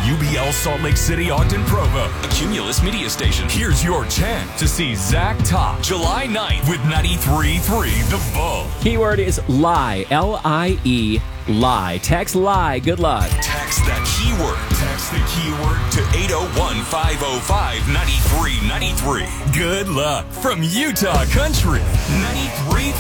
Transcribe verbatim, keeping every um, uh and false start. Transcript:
U B L Salt Lake City, Ogden, Provo, a Cumulus media station. Here's your chance to see Zach Top July ninth with ninety-three point three The Bull. Keyword is lie, L I E, lie. Text lie. Good luck. Text that keyword. Text the keyword to eight oh one, five oh five, nine three nine three. Good luck from Utah Country. ninety-three point